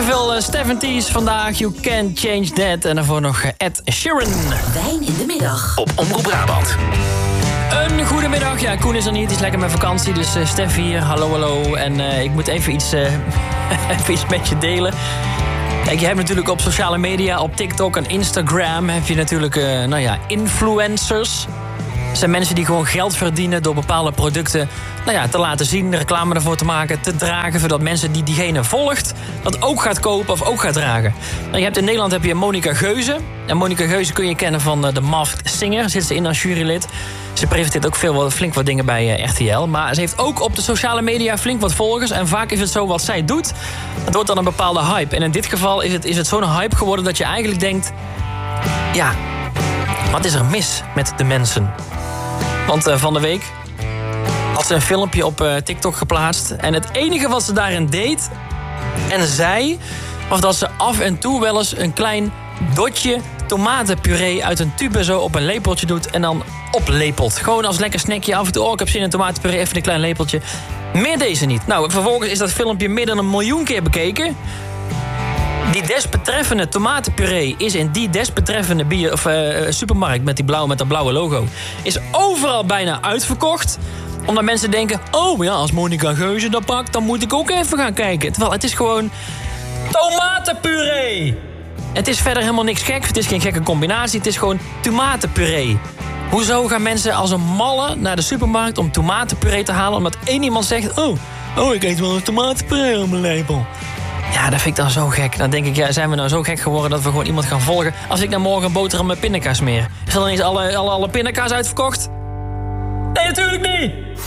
Lekker veel 70's vandaag. You Can't Change That. En daarvoor nog Ed Sheeran. Wijn in de middag. Op Omroep Brabant. Een goede middag. Ja, Koen is er niet. Die is lekker met vakantie. Dus Stef hier. Hallo. En ik moet even iets met je delen. Kijk, je hebt natuurlijk op sociale media, op TikTok en Instagram... heb je natuurlijk, influencers. Dat zijn mensen die gewoon geld verdienen door bepaalde producten te laten zien, reclame ervoor te maken, te dragen, zodat mensen die diegene volgt dat ook gaat kopen of ook gaat dragen. Nou, in Nederland heb je Monica Geuze. En Monica Geuze kun je kennen van The Masked Singer. Zit ze in als jurylid. Ze presenteert ook flink wat dingen bij RTL. Maar ze heeft ook op de sociale media flink wat volgers. En vaak is het zo wat zij doet, dat wordt dan een bepaalde hype. En in dit geval is het zo'n hype geworden dat je eigenlijk denkt... ja, wat is er mis met de mensen? Want van de week had ze een filmpje op TikTok geplaatst. En het enige wat ze daarin deed en zei... was dat ze af en toe wel eens een klein dotje tomatenpuree uit een tube zo op een lepeltje doet en dan oplepelt. Gewoon als lekker snackje af en toe. Oh, ik heb zin in tomatenpuree, even een klein lepeltje. Meer deze niet. Nou, vervolgens is dat filmpje meer dan 1 miljoen keer bekeken. Die desbetreffende tomatenpuree is in die desbetreffende supermarkt met dat blauwe logo... is overal bijna uitverkocht. Omdat mensen denken... oh ja, als Monica Geuze dat pakt, dan moet ik ook even gaan kijken. Terwijl het is gewoon tomatenpuree. Het is verder helemaal niks geks. Het is geen gekke combinatie. Het is gewoon tomatenpuree. Hoezo gaan mensen als een malle naar de supermarkt om tomatenpuree te halen... omdat één iemand zegt... oh, ik eet wel een tomatenpuree op mijn lepel. Ja, dat vind ik dan zo gek. Dan denk ik, zijn we nou zo gek geworden dat we gewoon iemand gaan volgen... als ik nou morgen een boterham met pindakaas smeer? Is dan ineens alle pindakaas uitverkocht? Nee, natuurlijk niet!